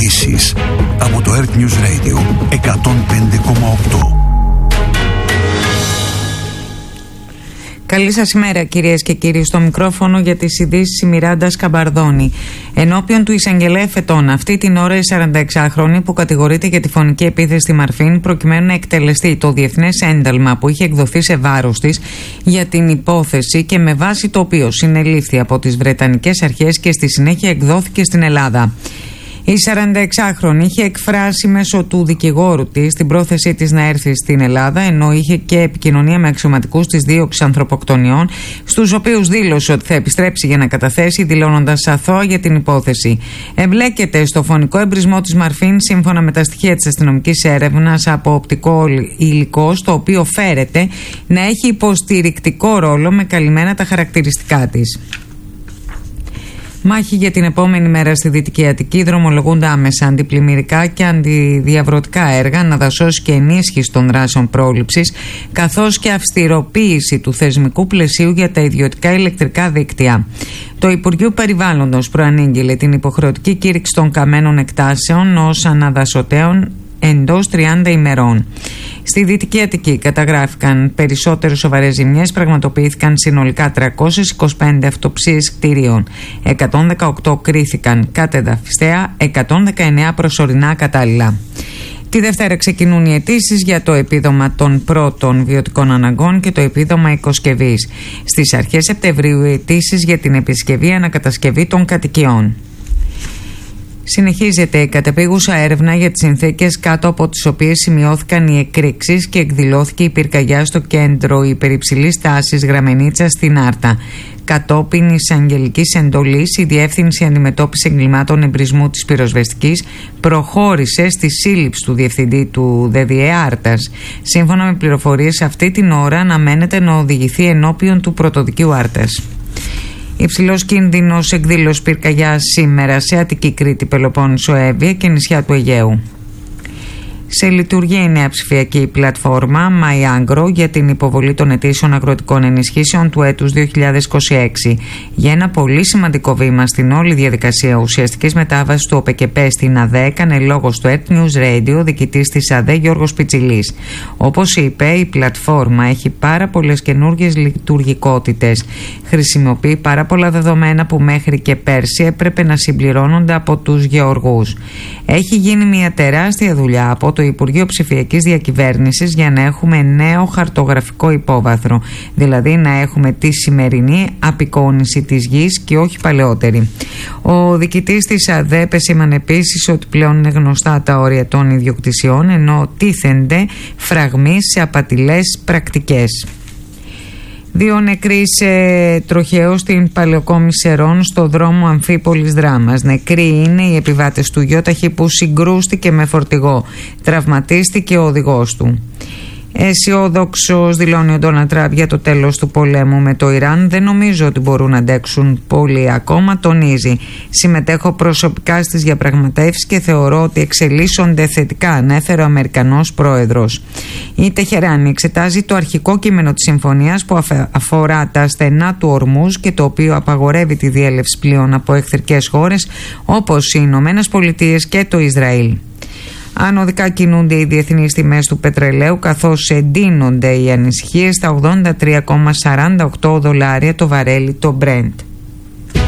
Ειδήσεις από το Earth News Radio 105,8. Καλή σας ημέρα, κυρίες και κύριοι. Στο μικρόφωνο για τις ειδήσεις η Μιράντα Σκαμπαρδόνη. Ενώπιον του εισαγγελέα Φετών, αυτή την ώρα η 46χρονη που κατηγορείται για τη φωνική επίθεση στη Μαρφίν προκειμένου να εκτελεστεί το διεθνές ένταλμα που είχε εκδοθεί σε βάρος της για την υπόθεση και με βάση το οποίο συνελήφθη από τις Βρετανικές αρχές και στη συνέχεια εκδόθηκε στην Ελλάδα. Η 46χρονη είχε εκφράσει μέσω του δικηγόρου της την πρόθεσή της να έρθει στην Ελλάδα, ενώ είχε και επικοινωνία με αξιωματικούς της δίωξης ανθρωποκτονιών, στους οποίους δήλωσε ότι θα επιστρέψει για να καταθέσει, δηλώνοντας αθώα για την υπόθεση. Εμπλέκεται στο φωνικό εμπρισμό της Μαρφίν, σύμφωνα με τα στοιχεία της αστυνομικής έρευνας, από οπτικό υλικό, στο οποίο φέρεται να έχει υποστηρικτικό ρόλο με καλυμμένα τα χαρακτηριστικά της. Μάχη για την επόμενη μέρα στη Δυτική Αττική. Δρομολογούνται άμεσα αντιπλημμυρικά και αντιδιαβρωτικά έργα, αναδασώσεις και ενίσχυση των δράσεων πρόληψης, καθώς και αυστηροποίηση του θεσμικού πλαισίου για τα ιδιωτικά ηλεκτρικά δίκτυα. Το Υπουργείο Περιβάλλοντος προανήγγειλε την υποχρεωτική κήρυξη των καμένων εκτάσεων ως αναδασωτέων εντός 30 ημερών. Στη Δυτική Αττική καταγράφηκαν περισσότερες σοβαρές ζημιές, πραγματοποιήθηκαν συνολικά 325 αυτοψίες κτηρίων. 118 κρίθηκαν κατεδαφιστέα, 119 προσωρινά κατάλληλα. Τη Δευτέρα ξεκινούν οι αιτήσεις για το επίδομα των πρώτων βιωτικών αναγκών και το επίδομα οικοσκευής. Στις αρχές Σεπτεμβρίου οι αιτήσεις για την επισκευή ανακατασκευή των κατοικιών. Συνεχίζεται η κατεπήγουσα έρευνα για τις συνθήκες κάτω από τις οποίες σημειώθηκαν οι εκρήξεις και εκδηλώθηκε η πυρκαγιά στο κέντρο υπερυψηλής τάσης Γραμμενίτσα στην Άρτα. Κατόπιν εισαγγελικής εντολής, η Διεύθυνση Αντιμετώπισης Εγκλημάτων Εμπρισμού της Πυροσβεστικής προχώρησε στη σύλληψη του διευθυντή του ΔΔΕ Άρτας. Σύμφωνα με πληροφορίες, αυτή την ώρα αναμένεται να οδηγηθεί ενώπιον του πρωτοδικείου Άρτας. Υψηλός κίνδυνος εκδήλωση πυρκαγιάς σήμερα σε Αττική, Κρήτη, Πελοπόννησο, Εύβοια και νησιά του Αιγαίου. Σε λειτουργία η νέα ψηφιακή πλατφόρμα MyAgro για την υποβολή των αιτήσεων αγροτικών ενισχύσεων του έτους 2026. Για ένα πολύ σημαντικό βήμα στην όλη διαδικασία ουσιαστικής μετάβασης του ΟΠΕΚΕΠΕ στην ΑΔΕ έκανε λόγο στο Earth News Radio διοικητής της ΑΔΕ Γιώργος Πιτσιλής. Όπως είπε, η πλατφόρμα έχει πάρα πολλές καινούργιες λειτουργικότητες. Χρησιμοποιεί πάρα πολλά δεδομένα που μέχρι και πέρσι έπρεπε να συμπληρώνονται από τους γεωργούς. Έχει γίνει μια τεράστια δουλειά από το Υπουργείο Ψηφιακής Διακυβέρνησης για να έχουμε νέο χαρτογραφικό υπόβαθρο, δηλαδή να έχουμε τη σημερινή απεικόνιση της γης και όχι παλαιότερη. Ο διοικητής της ΑΔΕ επεσήμανε επίσης ότι πλέον είναι γνωστά τα όρια των ιδιοκτησιών, ενώ τίθενται φραγμοί σε απατηλές πρακτικές. 2 νεκροί σε τροχαίο στην Παλαιοκόμη Σερών στο δρόμο Αμφίπολης Δράμας. Νεκροί είναι οι επιβάτες του γιόταχη που συγκρούστηκε με φορτηγό. Τραυματίστηκε ο οδηγός του. Αισιόδοξος δηλώνει ο Ντόναλντ Τραμπ για το τέλος του πολέμου με το Ιράν. Δεν νομίζω ότι μπορούν να αντέξουν πολύ ακόμα, τονίζει. Συμμετέχω προσωπικά στις διαπραγματεύσεις και θεωρώ ότι εξελίσσονται θετικά, ανέφερε ο Αμερικανός πρόεδρος. Η Τεχεράνη εξετάζει το αρχικό κείμενο της συμφωνίας που αφορά τα στενά του Ορμούζ και το οποίο απαγορεύει τη διέλευση πλοίων από εχθρικές χώρες όπως οι Ηνωμένες Πολιτείες και το Ισραήλ. Ανωδικά κινούνται οι διεθνείς τιμές του πετρελαίου, καθώς εντείνονται οι ανησυχίες στα $83,48 το βαρέλι το Brent.